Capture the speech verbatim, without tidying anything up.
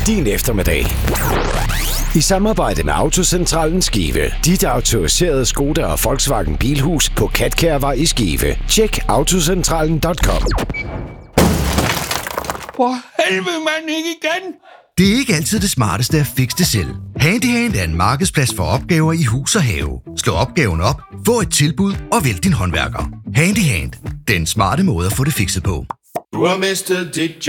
din eftermiddag. I samarbejde med Autocentralen Skive. Dit autoriserede Skoda og Volkswagen Bilhus på Katkærvej i Skive. Tjek autocentralen punktum com. For helvede, mand, ikke igen! Det er ikke altid det smarteste at fikse det selv. Handyhand er en markedsplads for opgaver i hus og have. Slå opgaven op, få et tilbud og vælg din håndværker. Handyhand. Den smarte måde at få det fikset på. Du har mistet dit job.